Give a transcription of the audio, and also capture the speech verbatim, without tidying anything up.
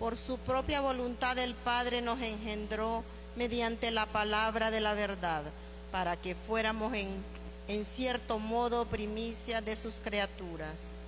por su propia voluntad el Padre nos engendró mediante la palabra de la verdad, para que fuéramos en, en cierto modo primicia de sus criaturas.